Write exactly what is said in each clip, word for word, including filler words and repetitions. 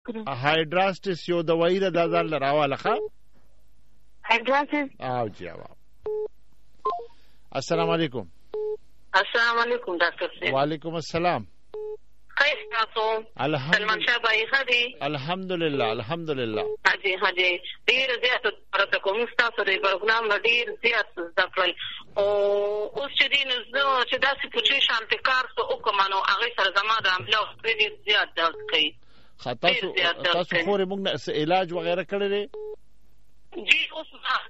کړو. هایدراسټس یو دوايي ده دا ځان لراواله ښه هایدراسټس. او جی او السلام علیکم. السلام علیکم ډاکټر صاحب. وعلیکم السلام. خیر تاسو؟ سلمان شاه بای خدي. الحمدلله الحمدلله. حاجی حاجی ډیر زیات تاسو کوم تاسو د پروګرام ډیر زیات زده کړل او اوس چې دین زه چې داسې پوښتنه شانتي کار څه وکم نو هغه سره زما د عمله ډیر زیات درد کوي. تاسو تاسو خوري موږ نه علاج وغیرہ کړی دی؟ جی اوس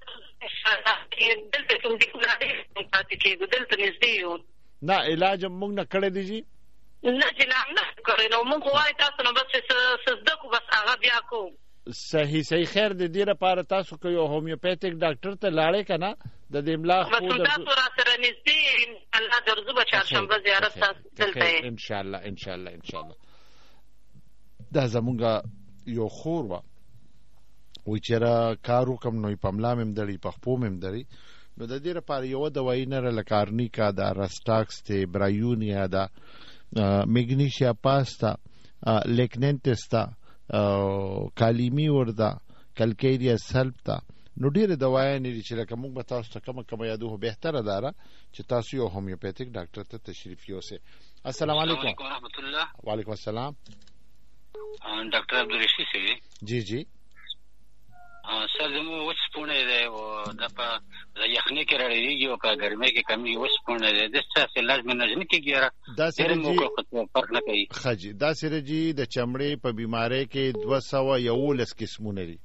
دلته کوم دي پاتې کېږي دلته نږدې یو. نه علاج موږ نه کړی دی جی؟ نه چې نه کړی نو موږ وایي تاسو نو بس څه کو بس هغه بیا کو. صحیح صحیح خیر دې دې لپاره تاسو کو یو هومیوپیتیک ډاکټر ته لاړې کنه د دې املا خو د تاسو را سره نږدې الله درځو به چهارشنبه زیارت تاسو دلته ان شاء الله ان شاء الله ان شاء الله. دا زمونږ یو خور وا وی چېرې کار وکم نو په ملا مې مدړي په خپو مې مدړي نو د دې لپاره یو دوايي نه لکارنیکا دا رسټاکس ته برایونیا دا میګنیشیا پاستا لیکننټس تا کالیمی وردا کلکیریا سلپتا نو ډیره دوايي نه چې لکه موږ به تاسو ته کوم کوم یادو بهتره داره چې تاسو یو هومیوپیتیک ډاکټر ته تشریف یوسه. السلام علیکم ورحمۃ الله. وعلیکم السلام. ډاکټر عبدالرشید سی. جی جی سر زمو وچ سپونه دی او د په یخنی کې راړي یو په ګرمۍ کې کمی وچ سپونه دی د څه علاج مې نه کیږي دا سره جی فرق نه کوي. خجی دا سره جی د چمړې په بیماری کې دوه سوه یولس قسمونه دي.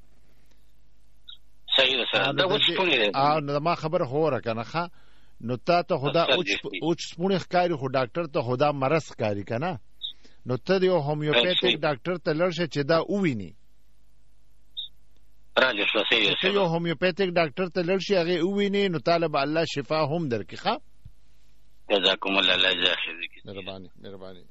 صحیح ده سر دا وچ سپونه دی. ا نو ما خبر هو را کنه ښه نو تا ته خدا اوچ سپونه ښکاری خو ډاکټر ته خدا مرض ښکاری کنه نو ته یو هومیوپیتیک ډاکټر ته لړشه چې دا وویني راځي شو صحیح ته یو هومیوپیتیک ډاکټر ته لړشي هغه وویني نو طالب الله شفا هم درکې ښه. جزاکم الله الله خیر. مهرباني مهرباني.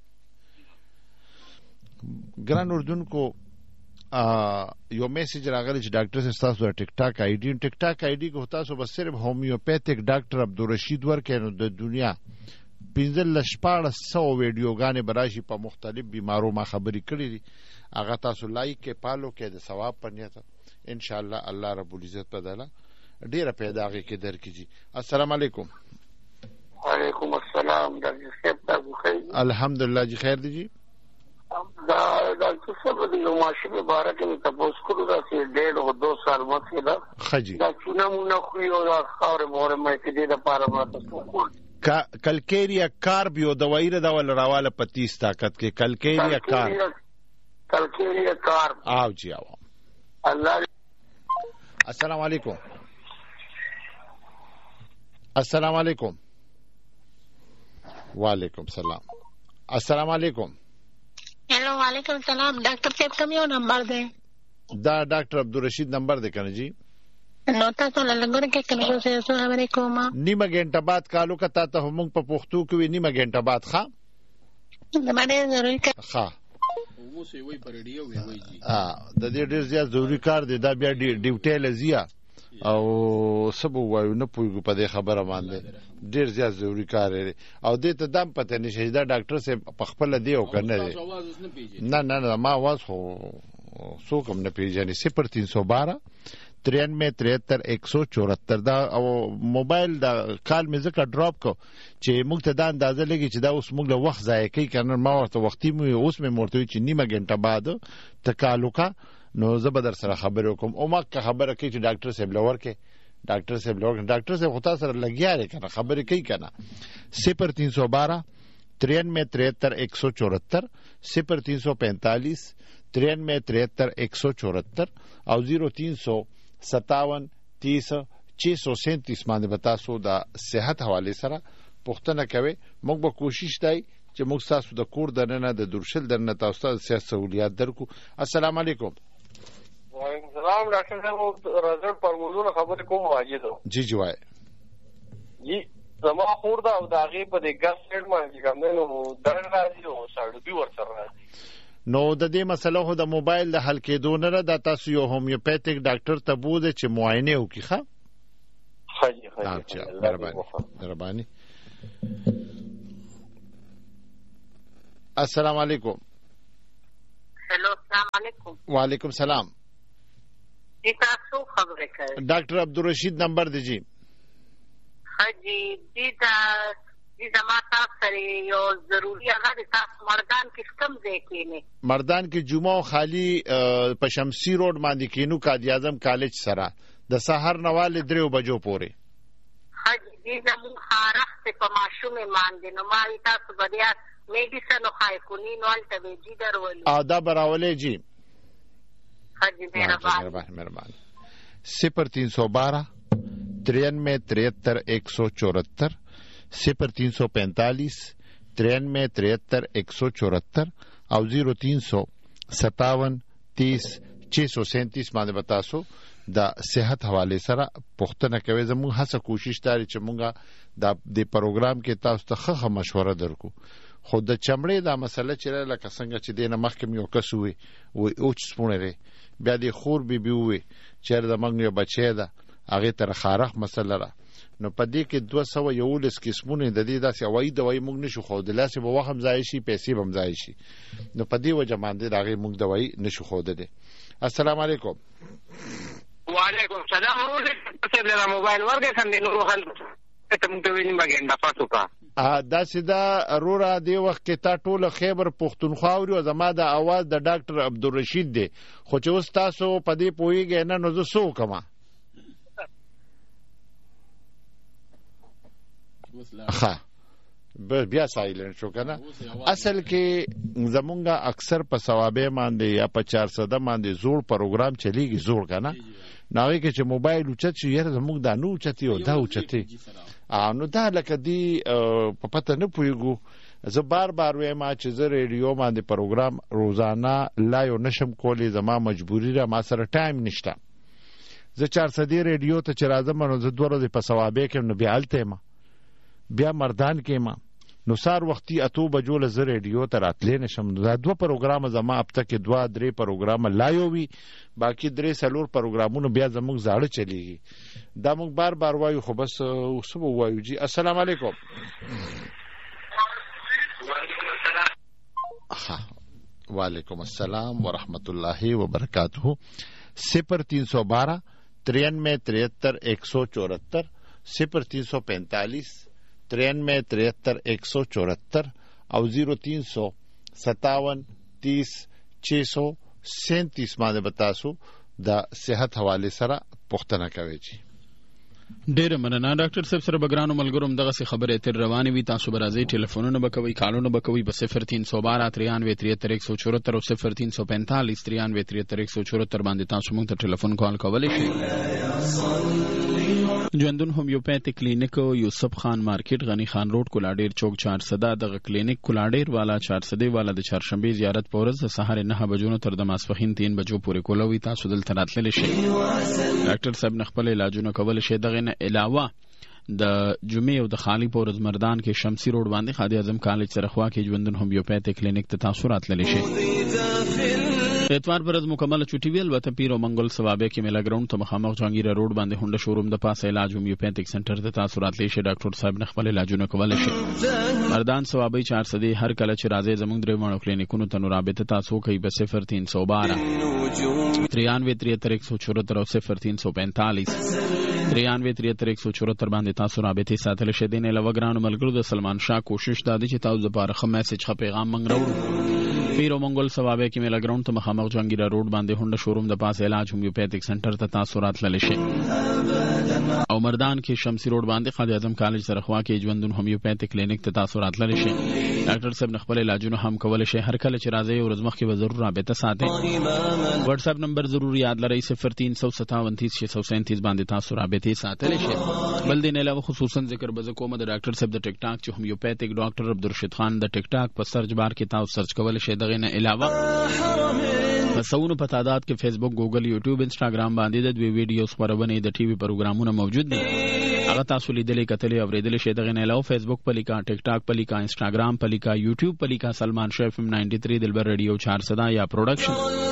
ګران اردوونکو یو میسج راغلی چې ډاکټر صاحب تاسو د ټیک ټاک آی ډی ټیک ټاک آی ډی کو تاسو بس صرف هومیوپیتیک ډاکټر عبدالرشید ورکه نو د دنیا پنځه لس شپاړس سوه ویډیوګانې به راشي په مختلف بیمارو ما خبرې کړې دي هغه تاسو لایک کې پالو کې د ثواب په نیت ان شاء الله الله رب العزت بدله ډیره پیداغي کې درکېږي. السلام علیکم. وعلیکم السلام. ډاکټر صاحب تاسو خیر؟ الحمدلله جی خیر دی جی. دا ډاکټر صاحب د یو ماشین مبارک کې تاسو کولو دا چې ډېر او دو سال مخکې دا خجی دا څونه مونږ خو یو دا خاور مور مې کې د لپاره ما تاسو کول کا کلکیریا کارب یو دوايي ده ول راواله پتیس طاقت کې کلکیریا کارب کلکیریا کارب او جی او الله. السلام علیکم. السلام علیکم. وعلیکم السلام. السلام علیکم. هلو وعلیکم السلام. ډاکټر صاحب کوم یو نمبر دی؟ دا ډاکټر عبدالرشید نمبر دی کنه جی. نو تاسو له لګور کې کنه څه څه خبرې کوم؟ نیمه غنټه بعد کالو کته ته موږ په پښتو کې نیمه غنټه بعد ښه د باندې ضروري ښه اوس وی پر ریډیو وی جی ها د دې ډیر زیات ضروری کار دی دا بیا ډیوټي لزیا او سبو وایو نه پویګو په دې خبره باندې ډیر زیات ضروری کار دی او دې ته دم پته نشي دا ډاکټر صاحب په خپل دی او کنه دی نه نه نه ما आवाज خو څوک هم نه پیژني. صفر تین سو بارہ ترانوے تریہتر ایک سو چوہتر دا او موبایل دا کال مې ځکه ډراپ کو چې موږ ته دا اندازه لګي چې دا اوس موږ له وخت ضایع کوي کنه ما ورته وختي مو اوس مې مرته چې نیمه غنټه بعد تکالوکا نو زه به در سره خبرې وکم او ما که خبره کوي چې ډاکټر صاحب لور کې ډاکټر صاحب لور ډاکټر صاحب خو تاسو سره لګیا دی کنه خبرې کوي کنه. صفر تین سو بارہ ترانوے تریہتر ایک سو چوہتر صفر تین سو پینتالیس ترانوے تریہتر ایک سو چوہتر او زیرو تین سو ستاون تیس چھ سو سینتیس باندې به تاسو د صحت حواله سره پوښتنه کوئ. موږ به کوشش دی چې موږ تاسو د کور دننه د درشل دننه تاسو ته صحت سہولیات درکو. السلام علیکم. وعلیکم السلام. ډاکټر صاحب رزلټ پر موضوع خبرې کوم واجد جی جی وای جی زما خور دا او د هغې په دې ګس سیټ باندې کوم نو درد راځي او سړبي ورسره راځي نو د دې مسله خو د موبایل د حل کېدو نه ده تاسو یو هومیوپیتیک ډاکټر ته بوځئ چې معاینه وکړي. ښه ښه جی ښه جی مهرباني مهرباني. السلام علیکم. हेलो अस्सलाम वालेकुम. वालेकुम सलाम. जी تاسو خبره کوي ډاکټر عبدالرشید نمبر دی جی. حاجی دې دا دې زما تاسو سره یو ضروري هغه تاسو مردان کې کم ځای کې نه مردان کې جمعه خالی په شمسی روډ باندې کینو قائد اعظم کالج سره د سحر نواله درو بجو پورې. حاجی دې زمو خارخ په ماشومه باندې نو ما تاسو بیا میډیسن او خایکونی نو الته ویجی درولې آداب راولې جی. حاجی مهربان مهربان. صفر تین سو بارہ ترانوے تریہتر ایک سو چورہتر صفر تین سو پینتالیس ترانوے تریہتر ایک سو چورہتر او زیرو تین سو ستاون تیس چھ سو سینتیس باندې بتاسو د صحت حواله سره پوښتنه کوي. زموږ هڅه کوشش داري چې مونږه د پروګرام کې تاسو ته ښه مشوره درکو. خو د چمړې دا مسله چې لکه څنګه چې دینه مخکې یو کس وي وي او چې سپونه بیا د خور بي بي وي چې د منګ یو بچی ده هغه تر خارخ مسله را نو په دې کې دوه سوه یولس قسمونه د دې داسې وای د وای موږ نشو خو د لاسه به وخت ځای شي پیسې بم ځای شي نو په دې وجه باندې دا غي موږ د وای نشو خو ده. السلام علیکم. وعلیکم السلام. ورته د موبایل ورګه څنګه نور خل ته موږ ته وینم باندې پاتو کا ا دا سیدا رورا دی وخت کې تا ټوله خیبر پښتونخوا او زما د اواز د ډاکټر عبدالرشید دی خو چې اوس تاسو په دې پوهیږئ نه نو زه سو کما ښه بیا سایلنٹ شو کنه. اصل کې زمونږه اکثر په ثوابه باندې یا په چار سده باندې زوړ پروګرام چلیږي زوړ کنه ناوی کې چې موبایل اوچت شي یره زموږ دا نو اوچتي او دا اوچتي نو دا لکه دی په پته نه پویګو. زه بار بار وایم چې زه ریډیو باندې پروګرام روزانه لا یو نشم کولی زما مجبوری را ما سره ټایم نشته. زه چار سده ریډیو ته چې راځم نو زه دوه ورځې په ثوابه کې نو بیا الته ما بیا مردان کې ما نو سار وختي اتو بجو له زه ریډیو ته راتلې نشم. دا دوه پروګرام زما اب تک دوه درې پروګرام لا یو وی باقی درې سلور پروګرامونو بیا زموږ زاړه چلیږي. دا موږ بار بار وایو خو بس وسو وایو جی. السلام علیکم. وعلیکم السلام ورحمۃ اللہ وبرکاتہ. صفر تین سو بارہ ترانوے تریہتر ایک سو چورہتر صفر تین سو پینتالیس ترانوے تریہتر ایک سو چورہتر او زیرو تین سو ستاون تیس چھ سو سینتیس باندې بتاسو د صحت حواله سره پوښتنه کوي چی. ډیره مننه ډاکټر صاحب سره بګرانو ملګروم دغه څه خبره تر روانې وي. تاسو برازي ټلیفونونه بکوي کالونه بکوي په صفر تین سو بارہ ترانوے تریہتر ایک سو چورہتر او صفر تین سو پینتالیس ترانوے تریہتر ایک سو چورہتر باندې تاسو موږ ته ټلیفون کال کولی شئ. ژوندون هومیوپیتھک کلینک یوسف خان مارکیټ غنی خان روډ کولاډیر چوک چار صدا دغه کلینک کولاډیر والا چار صدې والا د چهارشنبه زیارت په ورځ د سهار نه بجو تر د ماسپښین تین بجو پورې کولوي. تاسو دلته راتللی شئ. ډاکټر صاحب نه خپل علاجونه کول شي. دغه نه علاوه د جمعې او د خالی په ورځ مردان کې شمسی روډ باندې قائد اعظم کالج سره خوا کې ژوندون هومیوپیتھک کلینک ته تاسو راتللی شئ. اتوار پر ورځ مکمل چټي ویل وته پیر او منګل ثوابه کې میلا ګراوند ته مخامخ جهانگیر روډ باندې هونډه شوروم د پاسه علاج هومیوپیتھک سنټر ته تاسو راتلی شئ. ډاکټر صاحب نه خپل علاجونه کولای شي. مردان ثوابه چار سدې هر کله چې راځي زموږ درې مانو کلینیکونو ته نو رابطه تاسو کوي په صفر تین سو بارہ ترانوے تریہتر ایک سو چورہتر او صفر تین سو پینتالیس ترانوے تریہتر ایک سو چورہتر باندې تاسو رابطه ساتل شئ. دین علاوه ګرانو ملګرو د سلمان شاه کوشش دا دی چې تاسو لپاره ښه میسج ښه پیغام منګ راوړو. پیر او منګل ثوابه کې میلا ګراوند ته مخامخ جهانگیر روډ باندې هونډه شوروم د پاسه علاج هومیوپیتھک سنټر ته تاسو راتللی شئ. او مردان کې شمسی روډ باندې قائد اعظم کالج سره خوا کې ژوندون هومیوپیتھک کلینک ته تاسو راتللی شئ. ډاکټر صاحب خپل علاجونه هم کولای شي. هر کله چې راځي او ورځ مخکې به ضرور رابطه ساتئ. واتس اپ نمبر ضرور یاد لرئ صفر تین سو ستاون تیس چھ سو سینتیس باندې تاسو رابطه ساتلی شئ. بل دین علاوه خصوصا ذکر به کوم د ډاکټر صاحب د ټیک ټاک چې هومیوپیتھک ډاکټر عبدالرشید خان د ټیک ټاک په سرچ بار کې تاسو سرچ کولای شئ. دغه نه علاوه مسونو په تعداد کې فیسبوک ګوګل یوټیوب انسټاګرام باندې د دوی ویډیو خبرونه د ټي وي پروګرامونه موجود دي. هغه تاسو لیدلې کتلې اوریدلې شئ. دغه نه علاوه فیسبوک په لیکا ټیک ټاک په لیکا انسټاګرام په لیکا یوټیوب په لیکا سلمان شاه اف ام نائنٹی تھری دلبر ریډیو چار صدا یا پروډکشن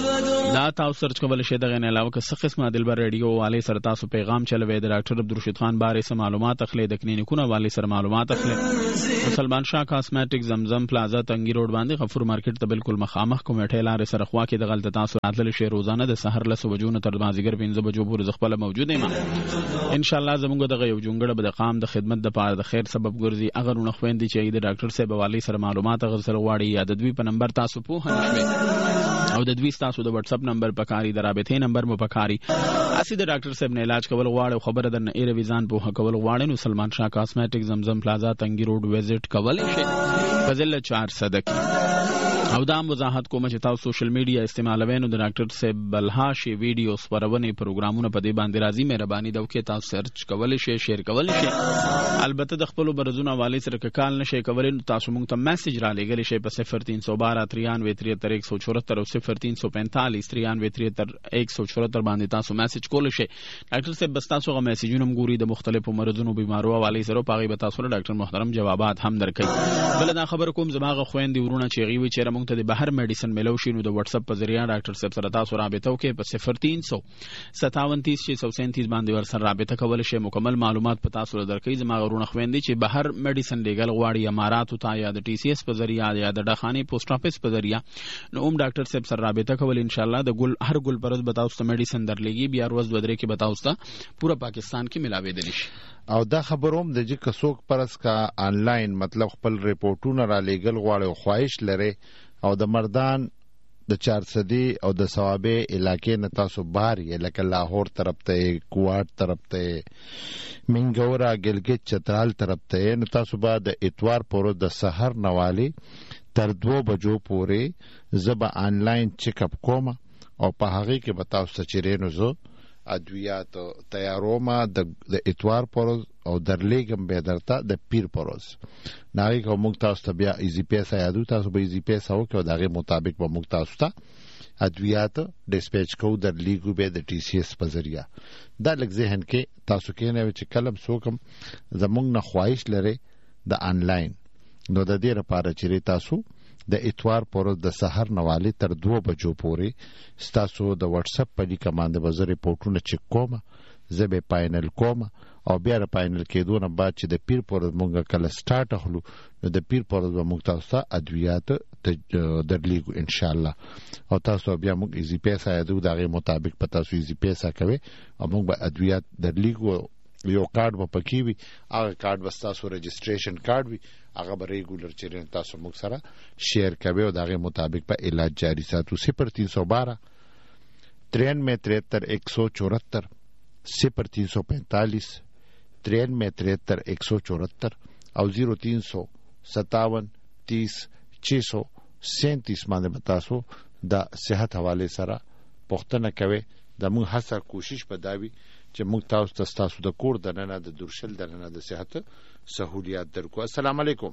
دا تاسو سرچ کول شي دغه نه علاوه که څه قسمه دلبر ریډیو والے سره تاسو پیغام چلوي د ډاکټر عبدالرشید خان بارے سم معلومات اخلي د کلینیکونو والے سره معلومات اخلي سلمان شاه کاسمیټک زمزم پلازا تنگی روډ باندې غفور مارکیټ ته بالکل مخامخ کومټه لارې سره خوا کې د غلط تاسو راتل شي روزانه د سحر له بجو نه تر مازیګر پنځه بجو پورې خپل موجود یم ان شاء الله زموږ دغه یو جونګړه به د قام د خدمت د پاره د خیر سبب ګرځي اگر نو خويندې چې د ډاکټر صاحب والي سره معلومات غو سره واړي یا د دوی په نمبر تاسو په هنښوي او د دوی تاسو د واتس اپ نمبر پکاري د رابطې نمبر مو پکاري اسی د ډاکټر صاحب نه علاج کول غواړي خبره د ایره ویزان په کول غواړي نو سلمان شاه کاسمیټک زمزم پلازا تنگی روډ وزټ کول شي فضل چار صدقه او دا وضاحت کوم چې تاسو سوشل میډیا استعمالوي نو د ډاکټر صاحب بلهاشي ویډیو خبرونه پروګرامونه په دې باندې راځي مهرباني دا وکړئ تاسو سرچ کول شي شیر کول شي البته د خپل برزونه والي سره کال نشي کولای نو تاسو موږ ته میسج را لګل شي په صفر تین سو بارہ ترانوے تریہتر ایک سو چوہتر او صفر تین سو پینتالیس ترانوے تریہتر ایک سو چوہتر باندې تاسو میسج کول شي ډاکټر صاحب بس تاسو غو میسجونه ګوري د مختلفو مرزونو بیمارو والي سره پاغي به تاسو له ډاکټر محترم جوابات هم درکړي بل دا خبر کوم زماغه خويندې ورونه چې غوي چې موږ ته د بهر میډیسن ملو شي نو د واتس اپ په ذریعہ ډاکټر صاحب سره تاسو رابطه وکړئ په صفر تین سو ستاون تیس چھ سو سینتیس باندې ور سره رابطه کول شي مکمل معلومات په تاسو درکړي زماغه ورونه خويندې چې بهر میډیسن لیګل غواړي امارات او تا یا د ټي سی اس په ذریعہ یا د ډخانی پوسټ افیس په ذریعہ نو هم ډاکټر صاحب سره رابطه کول ان شاء الله د ګل هر ګل پرز بتاو ست میډیسن درلېږي بیا ورځ ودرې کې بتاو ست پورا پاکستان کې ملاوي دي شي او دا خبروم د چې کڅوک پرس کا آنلاین مطلب خپل ریپورتونه را لېګل غواړي او خواهش لري او د مردان د چارسدی او د ثوابه علاقې نه تاسو بار یې لکه لاهور طرف ته کوټ طرف ته منګورا ګلګت چترال طرف ته نو تاسو به د اتوار پورو د سحر نوالی تر دو بجو پورې زبا آنلاین چیک اپ کوم او په هغه کې به تاسو چیرې نو زه ادویات تیاروما د اتوار پروز او درلیګم به درته د پیر پروز ناغي کوم موږ تاسو ته بیا ایزی پیسه یادو تاسو به ایزی پیسه او کو دغه مطابق به موږ تاسو ته ادویات ډیسپیچ کو درلیګو به د ټي سی اس په ذریعہ دا لږ ذهن کې تاسو کې نه چې کلم سوکم زمونږ نه خواهش لري د آنلاین نو د دې لپاره چې تاسو د اتوار پورو د سحر نوالی تر دو بجو پورې ستاسو د واتس اپ په لیکه باندې به زه ریپورټونه چک کوم زه به پاینل کوم او بیا د پاینل کېدو نه بعد چې د پیر پورو مونږ کله سٹارټ اخلو نو د پیر پورو به موږ تاسو ته ادویات درلیږو ان شاء الله او تاسو بیا موږ ایزی پیسه یادو دغه مطابق په تاسو ایزی پیسه کوي او موږ به ادویات درلیږو یو کارت په پکی وي هغه کارت بس تاسو رجسٹریشن کارت وي هغه به ریګولر چې تاسو موږ سره شیر کوي او دغه مطابق په علاج جاری ساتو صفر تین سو بارہ ترانوے تریہتر ایک سو چوہتر صفر تین سو پینتالیس ترانوے تریہتر ایک سو چوہتر او زیرو تین سو ستاون تیس چھ سو سینتیس باندې بتاسو د صحت حواله سره پوښتنه کوي د موږ هڅه کوشش پداوي چې موږ تاسو ته تاسو د کور د نن د درشل د نن د صحت سہولیات درکو. السلام علیکم.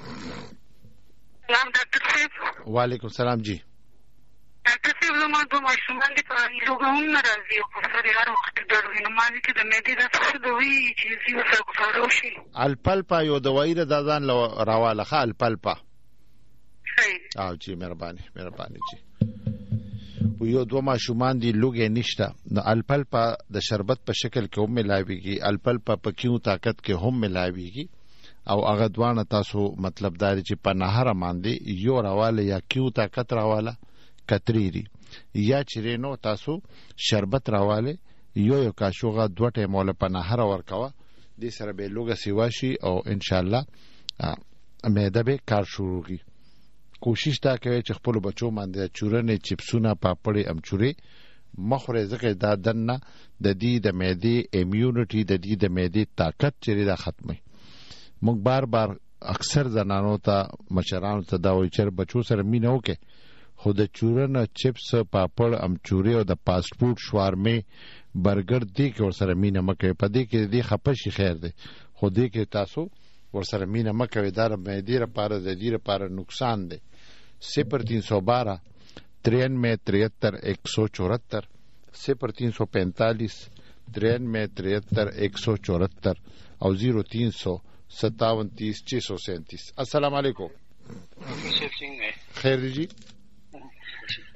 سلام ډاکټر صاحب. وعلیکم السلام. جی ډاکټر صاحب زما د ماشومان د لوګون راځي او په سره هر وخت درځي نو مانه کې د مېدې د څه دوی چې زیو سره کوفارو شي الپلپا یو دوايي د ځان راواله خا الپلپا. صحیح. او جی مهرباني مهرباني جی. و یو دو ماشومان دی لوګې نشته نو الپلپا د شربت په شکل کې هم ملاويږي الپلپا په کیو طاقت کې هم ملاويږي او هغه دوانه تاسو مطلب دار چې په نهر باندې یو راواله یا کیو طاقت راواله کتریری یا چرینو تاسو شربت راواله یو یو کاشوغه دوه ټیمول په نهر ورکوا د سره به لوګه سیواشي او ان شاء الله مېده به کار شروع کی. کوشش دا کوي چې خپل بچو باندې چورنه چپسونه پاپړې امچوري مخره زکه دا دنه د دې د معدې ایمیونټي د دې د معدې طاقت چیرې دا ختمي. موږ بار بار اکثر زنانو ته مشرانو ته دا وایي چې بچو سره مینه وکړي خو د چورنه چپس پاپړ امچوري او د فاست فود شوارمه برګر دې کې ور سره مینه مکه پدې کې دې خپشي خیر دی خو دې کې تاسو ور سره مینه مکه دار معدې لپاره د دې لپاره نقصان دی. صفر تین سو بارہ ترانوے تریہتر ایک سو چوہتر صفر تین سو پینتالیس ترانوے تریہتر ایک سو چوہتر اور زیرو تین سو ستاون تیس چھ سو سینتیس. السلام علیکم. خیر جی.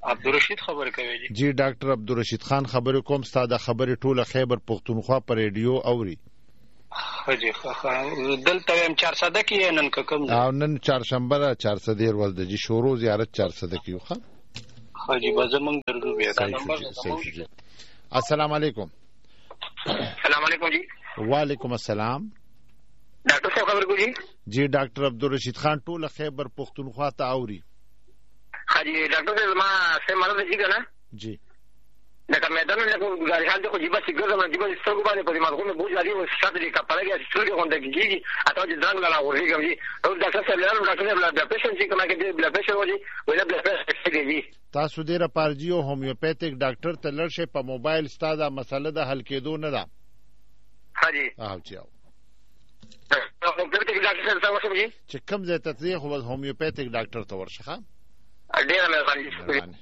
عبدالرشید خبر کوي جی جی ډاکټر عبدالرشید خان خبرې کوم ستاسو خبرې ټوله خیبر پښتونخوا پر ریډیو اوري حاجی دلته هم چهارصد کې نن کوم او نن چهارشنبه را چهارصد ورځ د جی شورو زیارت چهارصد کې خو حاجی بزمن درو بیا نمبر السلام علیکم السلام علیکم جی وعلیکم السلام ډاکټر صاحب خبر کو جی جی ډاکټر عبدالرشید خان ټوله خیبر پښتونخوا ته اوري حاجی ډاکټر صاحب ما سه مرض دي کنه جی دا میدان نه کو غاری حال کو جيبه سیګر ما جيبه سترګو باندې په دماغ مې بوج علي او شاته دي کپړه کې سترګو غونډه کیږي اته چې ځان لا ورغی کوي او ډاکټر صاحب له ډاکټر صاحب له پیشنټ چې کومه کې بلډ پريشر وږي ولا بلډ پريشر کېږي تاسو ډیره پارجیو هومیوپیتیک ډاکټر ته لړشه په موبایل ستاده مسله د حل کېدو نه ده حاجی او چاو هومیوپیتیک ډاکټر صاحب څنګه وږي چې کوم ځای ته ځي خو هومیوپیتیک ډاکټر ته ورشه ډیره مهرباني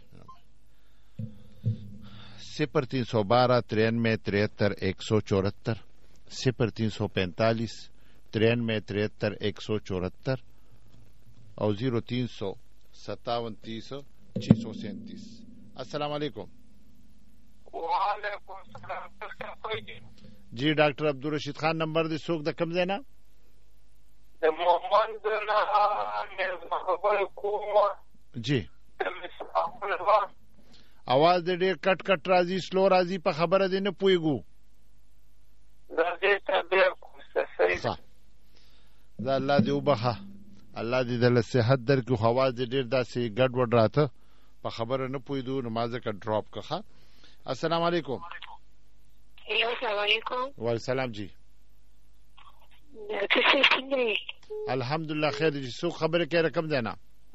صفر تین سو بارہ ترانوے تریہتر ایک سو چورہتر صفر تین سو پینتالیس ترانوے تریہتر ایک سو چورہتر اور زیرو تین سو ستاون تیس چھ سو سینتیس. السلام علیکم. وعلیکم السلام. جی ڈاکٹر عبدالرشید خان نمبر دے سوک دا کم دینا محمد جی आवाज दे ډېر کټ کټ راځي سلو راځي په خبره دې نه پويګو دا الله دې وبخه الله دې د صحت درکو आवाज دې ډېر داسې ګډ وډ راته په خبره نه پويدو نمازه کا ډراپ کخه. السلام علیکم. السلام علیکم. وعلیکم السلام. جی الحمدلله خیر. جی سو خبره کې رقم دینا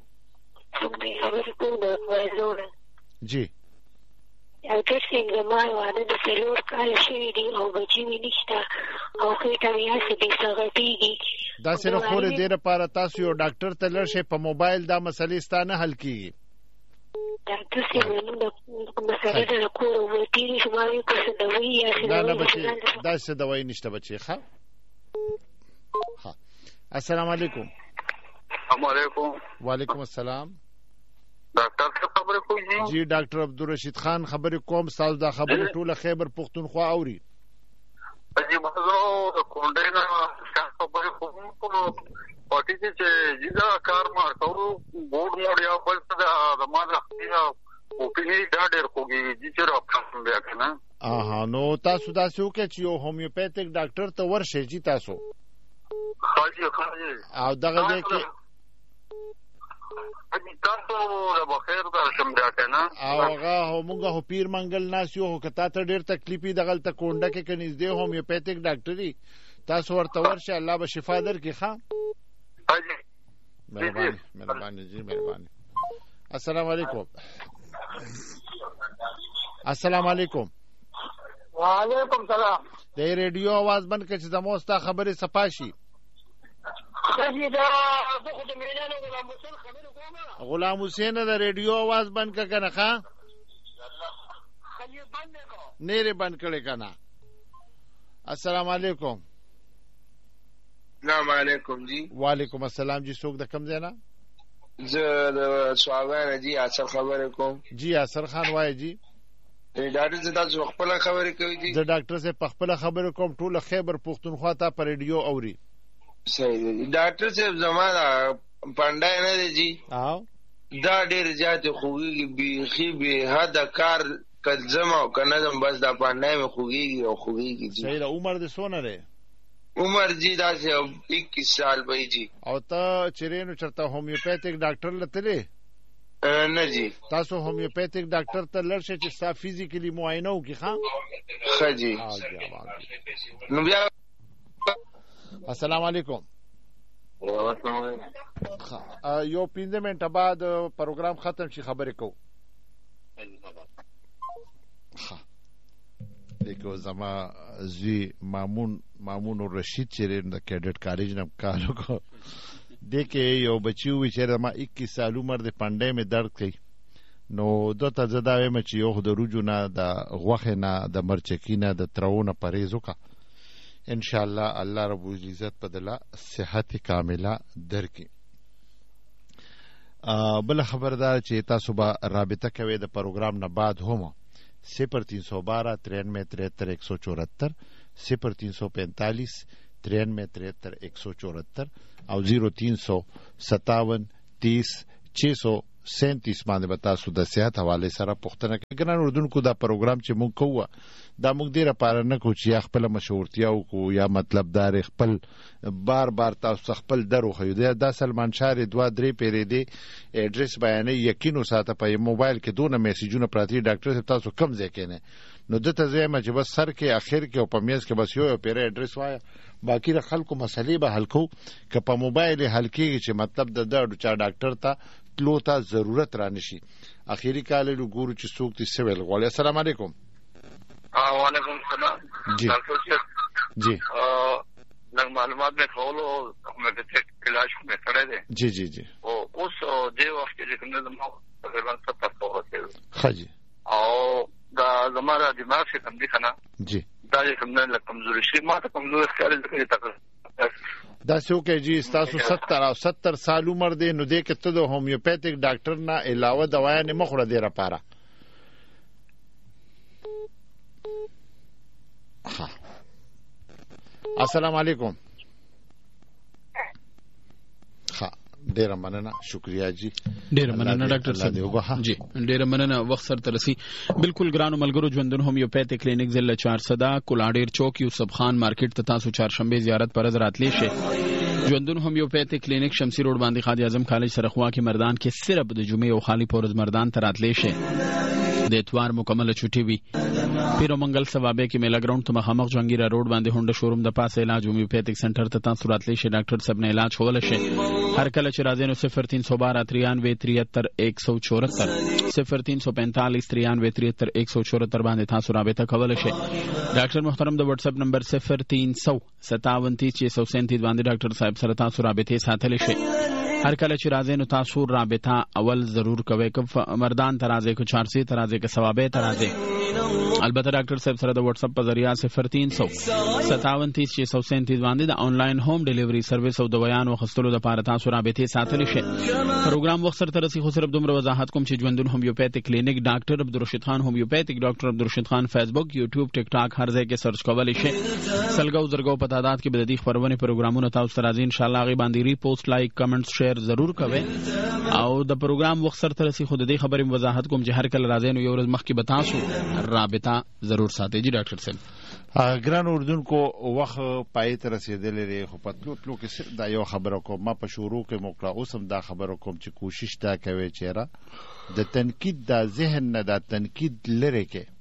جی او ترڅنګ ما واده د څلور کال شوي دي او بچي مې نشته او خېټه مې هسې بې سغټېږي. داسې نه خورې دې لپاره تاسو یو ډاکټر ته لاړ شئ په موبایل دا مسلې ستا نه حل کېږي. ډاکټر صاحب نن د مسله ده د کور وتېرې شو ما ویې که څه دوایي یا څه نه نه بچې داسې دوایي نشته بچې. ښه ښه. السلام علیکم. السلام علیکم. وعلیکم السلام. ډاکټر څه خبره کوي؟ جی ډاکټر عبدالرشید خان خبرې کوم. تاسو دا خبرې ټوله خیبر پښتونخوا اوري. جی مزو د کونډې نه خبرې کوم په پاتې چې جدا کار ما کورو بورډ موډ یا بل څه د ما د خپل او په دې دا ډېر کوي چې راپاسم بیا کنه. اها نو تاسو تاسو کې چې یو هومیوپیتیک ډاکټر ته ورشئ چې تاسو خاجي خاجي او دغه دې کې تاسو د بخیر درشم دا کنه او هغه همغه هو پیر منګل ناس یو کته ته ډېر تکلیفي دغل ته کونډه کې کنيز دی هومیوپیتیک ډاکټري تاسو ورته ورشه الله به شفا درکړي. ښه حاجي مهرباني مهرباني جی مهرباني. السلام علیکم. السلام علیکم. وعلیکم السلام. د ریډیو आवाज بند کړئ چې زموږ ستا خبرې صفاشي. غلام حسین د ریډیو आवाज بند کړه کنه. ښا نه بند کړي کنه. السلام علیکم. السلام علیکم. جی وعلیکم السلام. جی څوک د کم ځای نه؟ زه د سواغان جی اثر خبره کوم. جی اثر خان وای. جی ډاکټر زه تاسو خپل خبره کوي. جی د ډاکټر سے خپل خبره کوم ټوله خیبر پښتونخوا ته پر ریډیو اوري. صحیح دی ډاکټر صاحب زمانہ پندای نه دی. جی او دا ډیر زیات خوږي بيخي به حد کار کلزم او کنه بس دا پندای مې خوږي او خوږي. جی صحیح دی. عمر دې سونه دی؟ عمر جی دا سے اکیس سال بھائی. جی او ته چیرې نو چرته هومیوپیتیک ډاکټر لته دی؟ نه جی تاسو هومیوپیتیک ډاکټر ته لړ شئ چې ستا فزیکلی معاینه وکړي. ښه ښه جی. نو بیا السلام علیکم. یو پنځه منټه بعد پروګرام ختم شي خبرې کوو. ښه دیکھو زما زوی مامون مامون رشید چې د کیډټ کالج نه کار وکړ دیکھې یو بچی وی چې ما اکیس سال عمر د پنډې مې درد کوي نو دته زدا وایم چې یو د روجو نه د غوښه نه د مرچکی نه د ترونه پرهیز وکړه ان شاء الله الله رب العزت په دلا صحت کامله درکې. بل خبردار چې تاسو به رابطه کوي د پروګرام نه بعد هم صفر تین سو بارہ ترانوے تریہتر ایک سو چورہتر صفر تین سو پینتالیس ترانوے تریہتر ایک سو چورہتر او زیرو تین سو ستاون تیس چھ سو سینتیس باندې به تاسو د صحت حواله سره پوښتنه کوئ. ګران اردوونکو دا پروګرام چې موږ کوو دا موږ ډېره پاره نه کوو چې یا خپله مشهورتیا وکړو یا مطلب دا خپل بار بار تاسو خپل در وښیو. دا سلمان شار دوه درې پیرې دی ایډرس بیانوي، یقین وساته په موبایل کې دونه میسیجونه پراته دي ډاکټر صاحب تاسو کم ځای کې نه نو دته زه یم چې بس سر کې اخر کې او په میز کې بس یو پیرې ایډرس وایه باقي د خلکو مسلې به حل کوو که په موبایل یې حل کېږي چې مطلب د د چا ډاکټر ته تلو ته ضرورت را نشي. اخیری کال له ګورو چې څوک دې سویل غواړي. السلام علیکم. وعلیکم السلام. جی جی نن معلومات مې کولو مې د علاج مې کړی دی. جی جی جی او اوس دې وخت کې کوم نه مو تقریبا ستر سو وته. ښه جی. او دا زماره دماغ څخه کم دي کنه. جی دا کوم نه کمزوري شي ما ته کمزوري ښکاري ځکه تقریبا دا څو کې جی تاسو ستر او ستر سال عمر دی نو دې کې ته د هومیوپیتیک ډاکټر نه علاوه دوايا نه مخوره دی را پاره. ها السلام علیکم. ها ډیر مننه شکریا جی ډیر مننه ډاکټر صاحب جی ډیر مننه وخت سره ترسي. بالکل ګرانو ملګرو ژوندون هومیوپیتیک کلینیک ضلع چار صدا کولاډیر چوک یوسف خان مارکیټ ته تاسو چهارشنبه زیارت پر راتلی شي. ژوندون هومیوپیتیک کلینیک شمسی روډ باندې خادي اعظم کالج سره خوا کې مردان کې صرف د جمعې او خالی پورز مردان ته راتلی شي. د اتوار مکمل چټي وي. پیرو منګل ثوابه کې میلا ګراوند ته مخامخ جنگیرا روډ باندې هونډه شوروم د پاسه علاج هومیوپیتیک سنټر ته تاسو راتلی شي. ډاکټر صاحب نه علاج کول شي. هر کله چې راځي نو صفر تین سو بارہ ترانوے تریہتر ایک سو چورہتر صفر تین سو پینتالیس ترانوے تریہتر ایک سو چورہتر باندې تاسو رابطه کول شي. ډاکټر محترم د واتس اپ نمبر صفر تین سو ستاون تیس چھ سو سینتیس باندې ډاکټر صاحب سره تاسو رابطه ساتلی شي. هر کله چې راځي نو تاسو رابطه اول ضرور کوئ که مردان ته راځي که چارسي ته راځي که ثوابه ته راځي. البته ډاکټر صاحب سره د واتس اپ په ذریعہ صفر تین سو ستاون تیس چھ سو سینتیس باندې د آنلاین ہوم ډیلیوری سرویس او د بیان وخستلو لپاره تاسو رابطه ساتلی شي. پروګرام وخت سره ترسي خو صرف دومره وضاحت کوم چې ژوندون هومیوپیتیک کلینیک ډاکټر عبدالرشید خان هومیوپیتیک ډاکټر عبدالرشید خان فیسبوک یوټیوب ټیک ټاک هر ځای کې سرچ کولی شي. سلګو زرګو په تعداد کې به د دې خبرونه پروګرامونه تاسو ته راځي. ان شاء الله غي باندې ری پوسټ لایک کمنټس شیر ضرور کوئ او د پروګرام وخت سره ترسي خو د دې خبرې وضاحت کوم چې هر کله راځي نو یو ورځ مخکې به تاسو رابطه ضرور ساتئ. جی ډاکټر صاحب ګران اردوونکو وخت پای ته رسیدلی دی خو په تلو تلو کې صرف دا یو خبره کوم ما په شروع کې موکړه اوس هم دا خبره کوم چې کوشش دا کوي چېره د تنقید دا ذهن نه دا تنقید لرې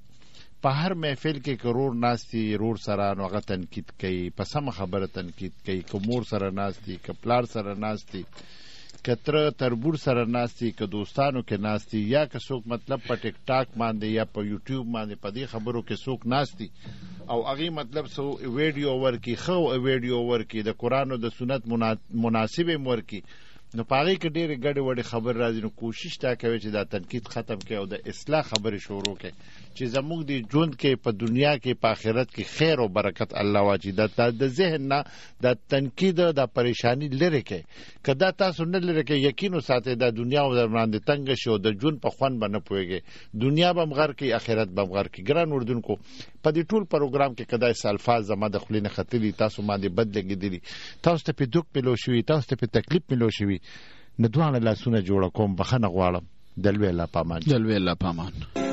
کې په هر محفل کې که رور ناستي رور سره نو هغه تنقید کوي په سمه خبره تنقید کوي که مور سره ناستي که پلار سره ناستي که تر تربور سره ناستي که دوستانو کې ناستي یا که څوک مطلب په ټیک ټاک باندې یا په یوټیوب باندې په دې خبرو کې څوک ناستي او هغې مطلب سو ویډیو ورکي ښه ویډیو ورکي د قرآن او د سنت مناسب هم ورکي نو په هغې کې ډېرې ګډې وډې خبرې راځي. نو کوشش دا کوي چې دا تنقید ختم کړي او د اصلاح خبرې شروع کړي چې زموږ د ژوند کې په دنیا کې په آخرت کې خیر او برکت الله واچي. دا د ذهن نه دا تنقید دا پریشانی لرې کړي. که دا تاسو نه لرې کړئ یقین وساتئ دا دنیا او در باندې تنګه شي او د ژوند په خوند به نه پوهېږئ. دنیا به هم غر کړي آخرت به هم غر کړي. ګران اردوونکو په دې ټول پروګرام کې که داسې الفاظ زما د خولې نه ختلي تاسو باندې بد لګېدلي تاسو ته پې دوک میلو شوي تاسو ته پې تکلیف میلو شوي نو دواړه لاسونه جوړه کوم بخښنه غواړم. د لوی الله په امان. د لوی الله په امان.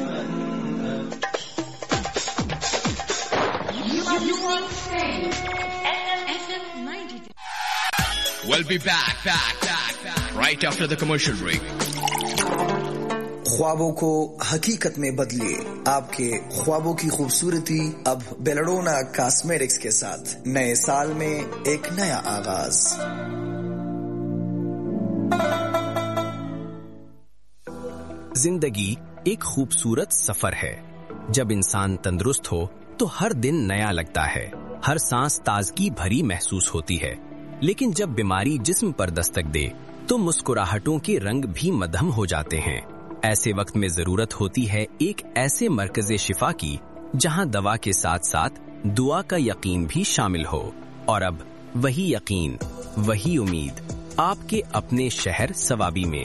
We'll be back, back, back, back, right after the commercial break. ख्वाबों को हकीकत में बदलिए. आपके ख्वाबों की खूबसूरती अब बेलडोना कॉस्मेटिक्स के साथ नए साल में एक नया आगाज. जिंदगी एक खूबसूरत सफर है. जब इंसान तंदुरुस्त हो तो हर दिन नया लगता है. हर सांस ताजगी भरी महसूस होती है. लेकिन जब बीमारी जिस्म पर दस्तक दे तो मुस्कुराहटों के रंग भी मध्यम हो जाते हैं. ऐसे वक्त में जरूरत होती है एक ऐसे मरकज़े शिफा की जहां दवा के साथ साथ दुआ का यकीन भी शामिल हो. और अब वही यकीन, वही उम्मीद आपके अपने शहर सवाबी में.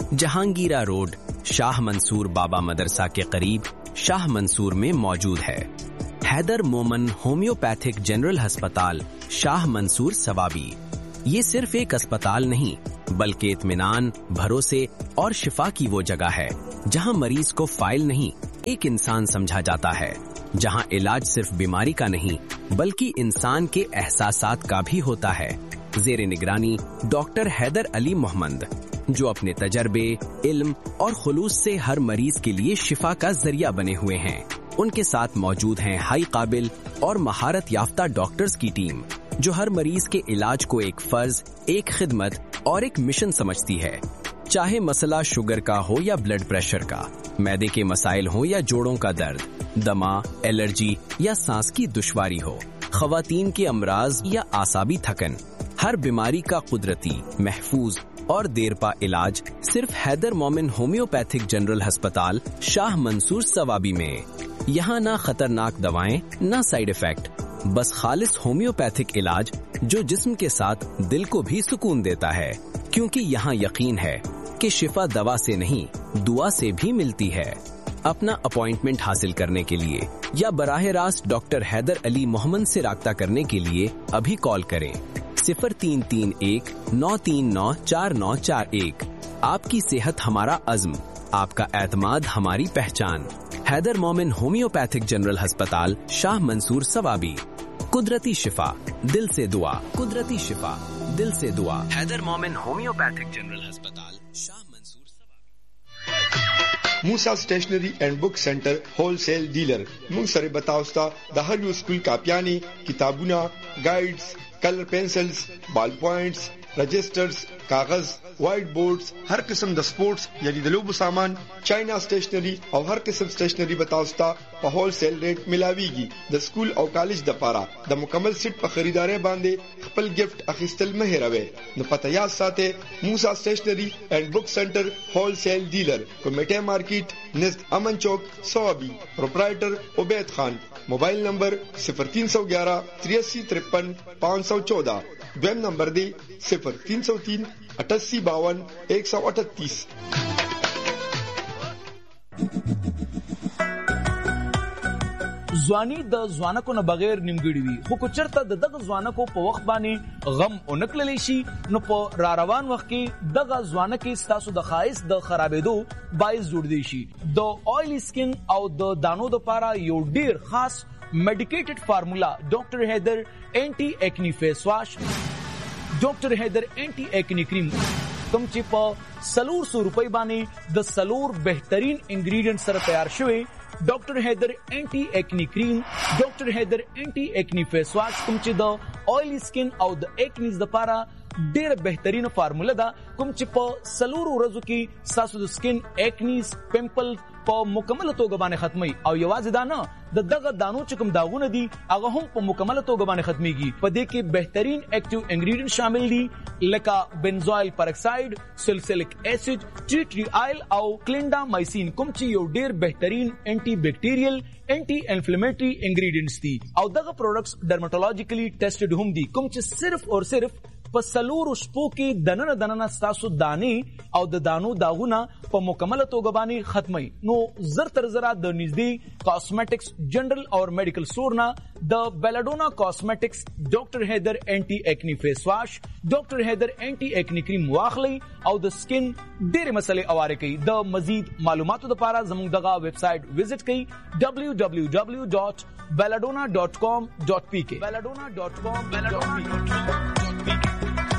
जहांगीरा रोड शाह मंसूर बाबा मदरसा के करीब शाह मंसूर में मौजूद है। हैदर मोमन होम्योपैथिक जनरल अस्पताल शाह मंसूर सवाबी। ये सिर्फ एक अस्पताल नहीं बल्कि इत्मीनान, भरोसे और शिफा की वो जगह है जहां मरीज को फाइल नहीं एक इंसान समझा जाता है, जहां इलाज सिर्फ बीमारी का नहीं बल्कि इंसान के एहसासात का भी होता है। जेरे निगरानी डॉक्टर हैदर अली मोहम्मद, जो अपने तजर्बे, इल्म और खुलूस से हर मरीज के लिए शिफा का जरिया बने हुए हैं। उनके साथ मौजूद हैं हाई काबिल और महारत याफ्ता डॉक्टर्स की टीम, जो हर मरीज के इलाज को एक फर्ज, एक खिदमत और एक मिशन समझती है। चाहे मसला शुगर का हो या ब्लड प्रेशर का, मैदे के मसाइल हो या जोड़ों का दर्द, दमा, एलर्जी या सांस की दुश्वारी हो, खवातीन के अमराज या आसाबी थकन, हर बीमारी का कुदरती, महफूज और देरपा इलाज सिर्फ हैदर मोमिन होम्योपैथिक जनरल अस्पताल शाह मंसूर सवाबी में। यहाँ ना खतरनाक दवाएं, ना साइड इफेक्ट, बस खालिस होम्योपैथिक इलाज जो जिस्म के साथ दिल को भी सुकून देता है, क्योंकि यहाँ यकीन है कि शिफा दवा से नहीं दुआ से भी मिलती है। अपना अपॉइंटमेंट हासिल करने के लिए या बराह रास्त डॉक्टर हैदर अली मोहम्मद से राब्ता करने के लिए अभी कॉल करें सिफर तीन तीन एक नौ तीन नौ चार नौ चार एक। आपकी सेहत हमारा अज़्म, आपका एतमाद हमारी पहचान। हैदर मोमिन होम्योपैथिक जनरल अस्पताल शाह मंसूर सवाबी। कुदरती शिफा, दिल से दुआ। कुदरती शिफा, दिल से दुआ। हैदर मोमिन होम्योपैथिक जनरल अस्पताल शाह मंसूर सवाबी। मूसा stationery and book centre wholesale dealer मूंग सरे बताओस्ता द हर स्कूल कापियानी, किताबुना, guides, colour pencils, ball points, registers, कागज, व्हाइट बोर्ड्स, हर किस्म द स्पोर्ट्स यानी द लोबो सामान, चाइना स्टेशनरी और हर किस्म स्टेशनरी बताओस्ता पर होलसेल रेट मिलावीगी। द स्कूल और कॉलेज द पारा द मुकम्मल सिट पर खरीदारे बांधे खपल गिफ्ट अखिस्तल में रवे। न पता याद साथे मूसा stationery and book centre wholesale dealer कमेटे मार्केट निज़द अमन चौक सवाबी। प्रोप्राइटर उबैद खान। मोबाइल नंबर सिफर तीन सौ ग्यारह तिरासी तिरपन पाँच सौ चौदह। वेब नंबर दे सिफर तीन सौ तीन अठासी बावन एक सौ अठतीस। ځواني د ځوانکو نه بغیر نیمګړی وي، خو که چېرته د دغه ځوانکو په وخت باندې غم ونکړلی شي نو په را روان وخت کې دغه ځوانکې ستاسو د ښایست د خرابېدو باعث جوړدی شي۔ د آیلی سکن او د دانو دپاره یو ډیر خاص میډیکیټډ فارمولا ډاکټر حیدر اینټي ایکنی فیس واش، ډاکټر حیدر اینټي ایکنی کریم، کوم چې په سلور سو روپۍ باندې د سلور بهترین انګریډینټ سره تیار شوی ډاکټر حیدر اینټي ایکنی کریم، ډاکټر حیدر اینټي ایکنی فیس واش، کوم چې د آیلی سکن او د ایکنیز لپاره ډیره بهترینه فارموله ده، کوم چې په سلور ورځو کې ستاسو د سکن ایکنیز، پمپل په مکمله توګه باندې ختمي، او یوازې دا نه د دغه دانو چې کوم داغونه دي هغه هم په مکمله توګه باندې ختميږي۔ په دې کې بهترین ایکټیو انګریډینټ شامل دي لکه بنزوایل پرکساید، سلسلک ایسڈ، ټی ټری آیل او کلینډامایسین، کوم چې یو ډیر بهترین انټي بیکټیریل، انټي انفلیمیټری انګریډینټس دي، او دغه پروډکټس ډرماټولوژیکلی ټیسټډ هم دي، کوم چې صرف اور صرف په سلور شپو کې دننه دننه ستاسو دانې او د دانو داغونه په مکمله توګه باندې ختمي۔ نو زر تر زره د نږدې کاسمیټکس جنرل اور میډیکل سٹور نه د بیلاډونا کاسمیټکس ډاکټر حیدر اینټي ایکنی فیس واش، ډاکټر حیدر اینټي ایکنی کریم واخلي او د سکن ډېرې مسلې اواره کوي۔ د مزید معلوماتو لپاره زموږ دغه ویب سایټ وزټ کړئ ڈبلیو ڈبلیو ڈبلیو ڈاٹ بیلاډونا ڈاٹ کام ڈاٹ پی کے بیلاډونا ڈاٹ کام ڈاٹ پی کے۔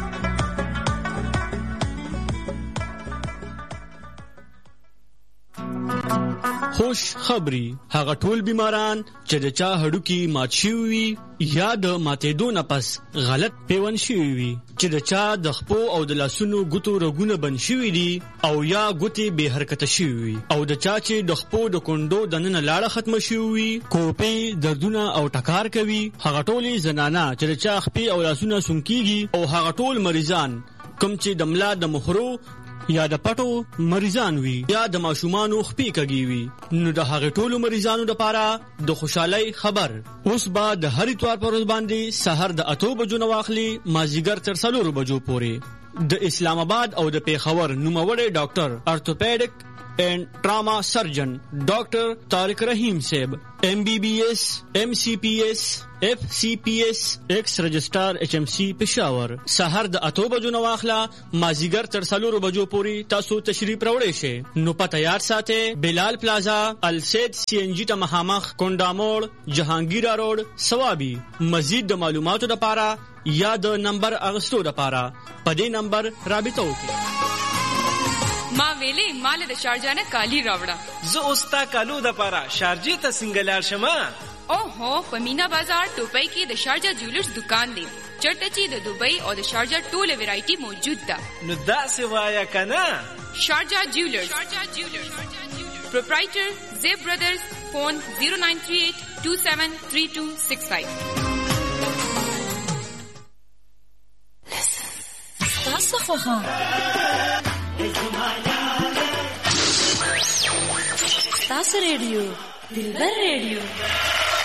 خوش خبری هغه ټول بیماران چې د چا هډوکي مات شوي وي یا د ماتېدو نه پس غلط پیوند شوي وي، چې د چا د خپو او د لاسونو ګوتو رګونه بند شوي دي او یا ګوتې بې حرکته شوي وي، او د چا چې د خپو د کونډو دننه لاړه ختمه شوي وي، کوپې، دردونه او ټکار کوي، هغه ټولې زنانه چې د چا خپې او لاسونه سونکېږي، او هغه ټول مریضان کوم چې د ملا د مخرو یا د پټو مریضان وي یا د ماشومانو خپې کږي وي، نو د هغه ټولو مریضانو لپاره د خوشحالۍ خبر اوس به د هر اتوار پر ورځ باندې سحر د اتو بجو نه واخلي مازیګر تر څلورو بجو پورې د اسلام آباد او د پیښور نوموړی ډاکټر ارتوپیډک اینڈ ټراما سرجن ډاکټر طارق رحیم صاحب ایم بی بی ایس ایم سی پی ایس اف سی پی ایس ایکس رجسٹرار ایچ ایم سی پېښور سحر د اتو بجو نو واخلا مازیګر تر څلورو بجو پورې تاسو تشریف راوړئ شئ. نو پته یاد ساتئ بلال پلازا السید سی ان جی ته مخامخ کونډاموړ جهانگیرا روډ سوابي. مزید د معلوماتو لپاره یا د نمبر اغستو لپاره په دې نمبر رابطه وکړئ. ما ویلې مال د شارجه نه کالی راوړه. زه اوستا کالو د پاره شارجه ته سنگلار شمه. او هو په مینا بازار ټوپۍ کې د شارجه جولرز دکان دی. چرته چې د دوبۍ او د شارجه ټوله ویرایټي موجود ده. نو دا سوایا کنه شارجه جولرز پروپرایټر زیب برادرز فون zero nine three eight two seven three two six five. تاسو خوخه تاسو ریډیو دلبر ریډیو